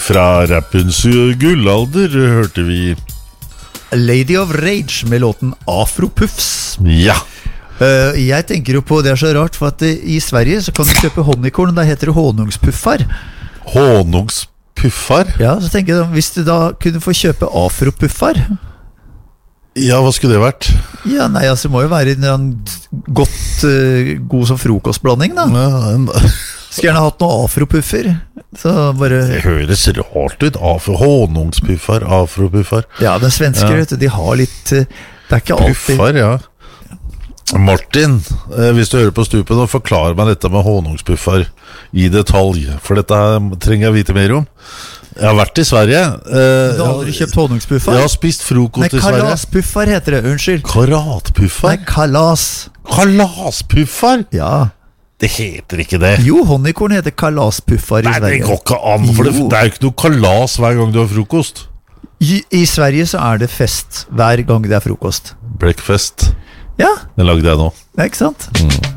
Fra rappens gullalder hørte vi Lady of Rage med låten Afropuffs. Ja. Jeg tenker jo på, det så rart, for at i Sverige så kan du kjøpe honningkorn, da heter det honungspuffar. Honungspuffar? Ja, så tenker jeg, hvis du da kunne få kjøpe afropuffar. Ja, hva skulle det vært? Ja, nei, altså det må jo være en god som frokostblanding da. Ja, Skulle gjerne hatt noen afropuffer. Så bare... Det høres rart ut. Honungspuffar, afropuffar. Ja, den svenske, vet du, de har litt... Det ikke alltid... Puffar, ja. Martin, hvis du hører på stupet nå, forklar meg dette med honungspuffar i detalj, for dette trenger jeg vite mer om. Jeg har vært i Sverige. Du har aldri kjøpt honungspuffar? Jeg har spist frokost i Sverige. Kalaspuffar heter det, unnskyld. Karatpuffar? Nei, kalas. Kalaspuffar? Ja. Det heter ikke det. Jo, honningkorn heter kalaspuffar i Sverige. Nei, det går ikke an, for det er jo ikke noe kalas hver gang du har frokost. I Sverige så er det fest hver gang det er frokost. Breakfast. Ja. Den lagde jeg nå. Ja, ikke sant?